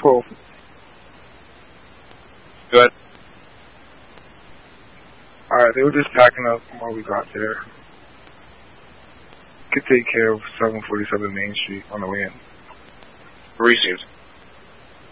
12. Good. Alright, they were just packing up while we got there. Could take care of 747 Main Street on the way in. Received.